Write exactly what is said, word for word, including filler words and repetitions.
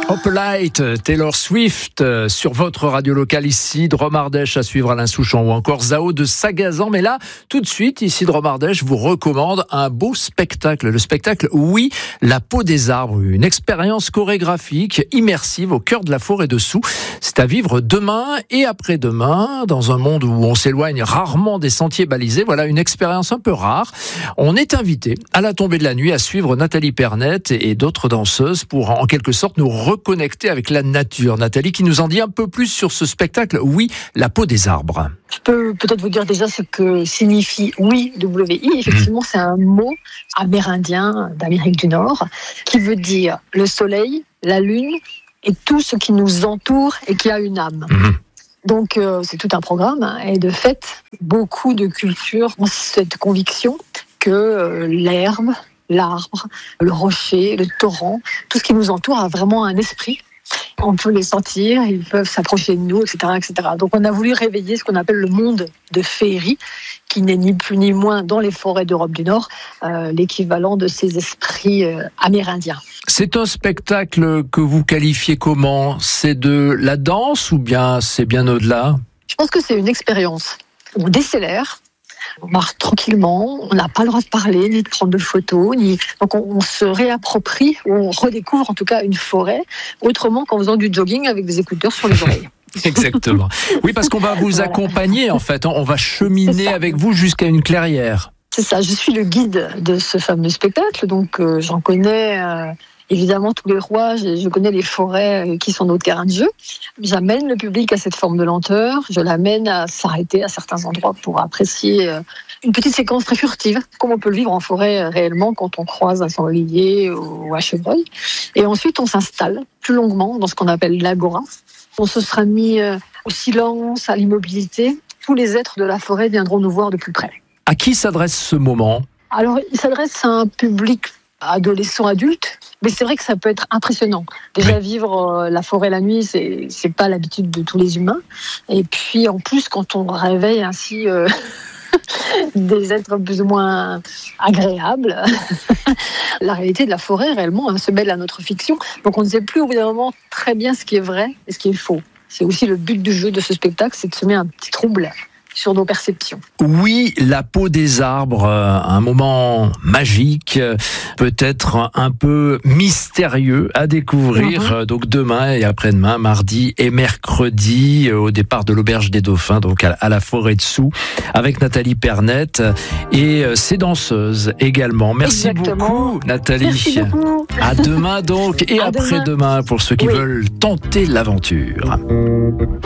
Opalite, Taylor Swift euh, sur votre radio locale ici, Dromardèche à suivre Alain Souchon ou encore Zao de Sagazan. Mais là, tout de suite, ici Dromardèche vous recommande un beau spectacle. Le spectacle, oui, La peau des arbres, une expérience chorégraphique immersive au cœur de la forêt de Soux. C'est à vivre demain et après-demain dans un monde où on s'éloigne rarement des sentiers balisés. Voilà une expérience un peu rare. On est invité à la tombée de la nuit à suivre Nathalie Pernette et d'autres danseuses pour en quelque sorte nous reconnecter avec la nature. Nathalie qui nous en dit un peu plus sur ce spectacle, oui, La peau des arbres. Je peux peut-être vous dire déjà ce que signifie oui, W I. Effectivement, c'est un mot amérindien d'Amérique du Nord qui veut dire le soleil, la lune et tout ce qui nous entoure et qui a une âme. Mmh. Donc, euh, c'est tout un programme. Hein, et de fait, beaucoup de cultures ont cette conviction que euh, l'herbe, l'arbre, le rocher, le torrent, tout ce qui nous entoure a vraiment un esprit. On peut les sentir, ils peuvent s'approcher de nous, et cetera, et cetera. Donc on a voulu réveiller ce qu'on appelle le monde de féerie, qui n'est ni plus ni moins dans les forêts d'Europe du Nord, euh, l'équivalent de ces esprits euh, amérindiens. C'est un spectacle que vous qualifiez comment ? C'est de la danse ou bien c'est bien au-delà ? Je pense que c'est une expérience. On décélère, on marche tranquillement, on n'a pas le droit de parler, ni de prendre de photos, ni... donc on, on se réapproprie, ou on redécouvre en tout cas une forêt, autrement qu'en faisant du jogging avec des écouteurs sur les oreilles. Exactement. Oui, parce qu'on va vous voilà. accompagner en fait, on va cheminer avec vous jusqu'à une clairière. C'est ça, je suis le guide de ce fameux spectacle, donc euh, j'en connais... Euh... Évidemment, tous les rois, je, je connais les forêts qui sont nos terrains de jeu. J'amène le public à cette forme de lenteur. Je l'amène à s'arrêter à certains endroits pour apprécier une petite séquence très furtive, comme on peut le vivre en forêt réellement quand on croise un sanglier ou un chevreuil. Et ensuite, on s'installe plus longuement dans ce qu'on appelle l'agora. On se sera mis au silence, à l'immobilité. Tous les êtres de la forêt viendront nous voir de plus près. À qui s'adresse ce moment ? Alors, il s'adresse à un public adolescent, adulte, mais c'est vrai que ça peut être impressionnant. Déjà, vivre euh, la forêt la nuit, c'est, c'est pas l'habitude de tous les humains. Et puis, en plus, quand on réveille ainsi euh, des êtres plus ou moins agréables, la réalité de la forêt, réellement, hein, se mêle à notre fiction. Donc, on ne sait plus au bout d'un moment très bien ce qui est vrai et ce qui est faux. C'est aussi le but du jeu de ce spectacle, c'est de semer un petit trouble sur nos perceptions. Oui, La peau des arbres, un moment magique, peut-être un peu mystérieux à découvrir. Mm-hmm. Donc demain et après-demain, mardi et mercredi, au départ de l'Auberge des Dauphins, donc à la forêt de Soux, avec Nathalie Pernette et ses danseuses également. Merci Exactement. beaucoup, Nathalie. Merci beaucoup. À demain donc et à après-demain demain. pour ceux qui oui. veulent tenter l'aventure.